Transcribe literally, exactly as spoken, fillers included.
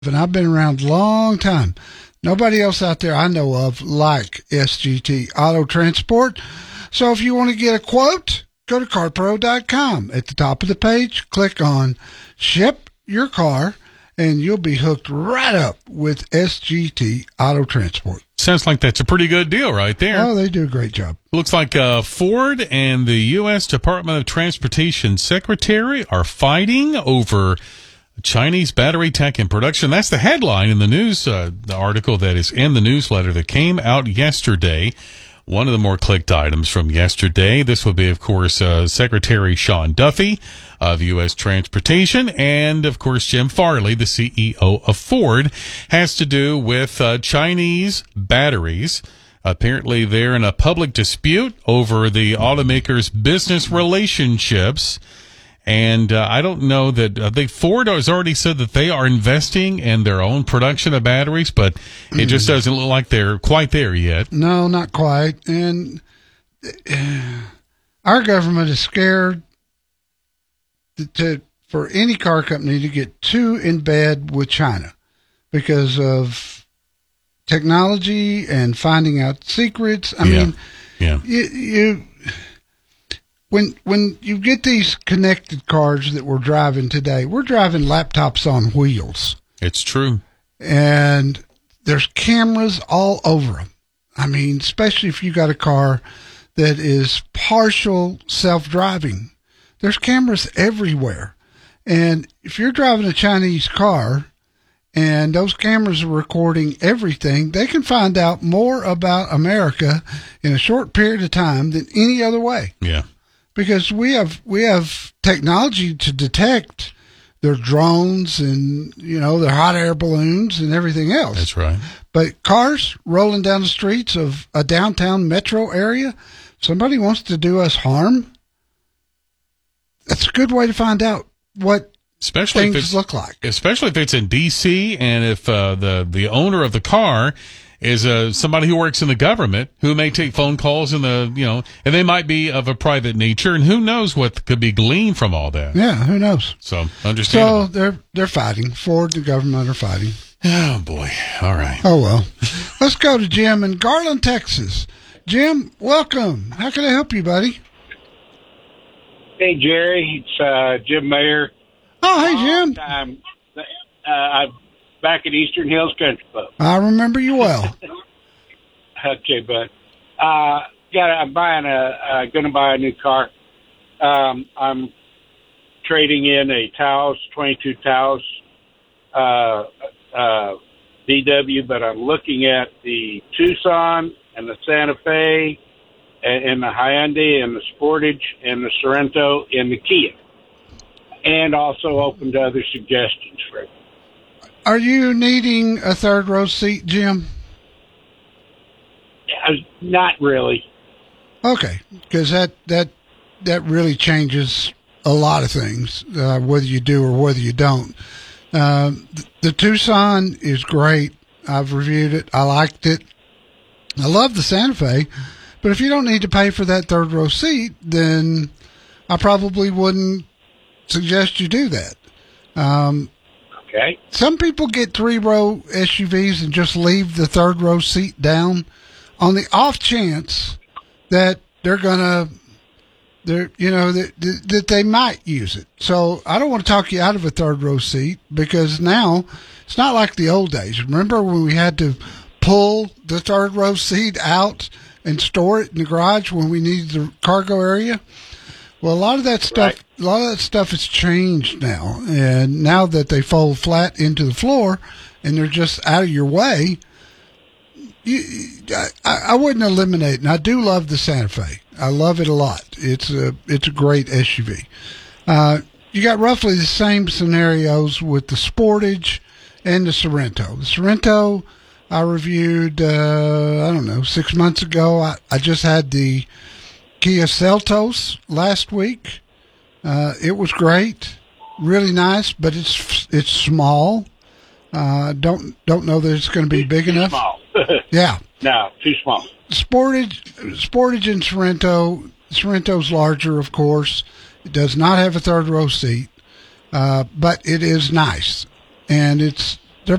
and I've been around a long time. Nobody else out there I know of like S G T Auto Transport. So if you want to get a quote, go to car pro dot com. At the top of the page, click on Ship Your Car, and you'll be hooked right up with S G T Auto Transport. Sounds like that's a pretty good deal right there. Oh, they do a great job. Looks like uh, Ford and the U S Department of Transportation Secretary are fighting over Chinese battery tech in production. That's the headline in the news, uh, the article that is in the newsletter that came out yesterday. One of the more clicked items from yesterday. This will be, of course, uh, Secretary Sean Duffy of U S Transportation, and, of course, Jim Farley, the C E O of Ford, has to do with uh, Chinese batteries. Apparently, they're in a public dispute over the automaker's business relationships. And uh, I don't know that I think Ford has already said that they are investing in their own production of batteries, but it just doesn't look like they're quite there yet. No, not quite. And uh, our government is scared to, to for any car company to get too in bed with China because of technology and finding out secrets. I yeah. mean, yeah. you. you When when you get these connected cars that we're driving today, we're driving laptops on wheels. It's true. And there's cameras all over them. I mean, especially if you got a car that is partial self-driving. There's cameras everywhere. And if you're driving a Chinese car and those cameras are recording everything, they can find out more about America in a short period of time than any other way. Yeah. Because we have we have technology to detect their drones and, you know, their hot air balloons and everything else. That's right. But cars rolling down the streets of a downtown metro area, somebody wants to do us harm, that's a good way to find out what especially things if it's, look like. Especially if it's in D C and if uh, the, the owner of the car is uh, somebody who works in the government who may take phone calls in the, you know, and they might be of a private nature, and who knows what could be gleaned from all that. Yeah, who knows? So, understandable. So, they're, they're fighting. Ford and the government are fighting. Oh, boy. All right. Oh, well. Let's go to Jim in Garland, Texas. Jim, welcome. How can I help you, buddy? Hey, Jerry. It's uh, Jim Mayer. Oh, hey, Jim. Um, uh, I'm back at Eastern Hills Country Club. I remember you well. Okay, bud. Uh, got. I'm buying a. Uh, going to buy a new car. Um, I'm trading in a Taos twenty-two Taos uh, uh, V W, but I'm looking at the Tucson and the Santa Fe and, and the Hyundai and the Sportage and the Sorento and the Kia, and also open to other suggestions for it. Are you needing a third row seat, Jim? Uh, not really. Okay, because that, that that really changes a lot of things, uh, whether you do or whether you don't. Uh, the, the Tucson is great. I've reviewed it. I liked it. I love the Santa Fe, but if you don't need to pay for that third row seat, then I probably wouldn't suggest you do that. Um, Okay. Some people get three-row S U Vs and just leave the third-row seat down on the off chance that they're gonna, they're you know that that they might use it. So I don't want to talk you out of a third-row seat because now it's not like the old days. Remember when we had to pull the third-row seat out and store it in the garage when we needed the cargo area? Well, a lot of that stuff, right. a lot of that stuff has changed now, and now that they fold flat into the floor and they're just out of your way, you, I, I wouldn't eliminate it. And I do love the Santa Fe. I love it a lot. It's a it's a great S U V. Uh, you got roughly the same scenarios with the Sportage and the Sorento. The Sorento I reviewed, uh, I don't know, six months ago. I, I just had the Kia Seltos last week. Uh, it was great, really nice, but it's it's small. Uh, don't don't know that it's going to be big too enough. Small. Yeah. No, too small. Sportage, Sportage and Sorento. Sorrento's larger, of course. It does not have a third row seat, uh, but it is nice, and it's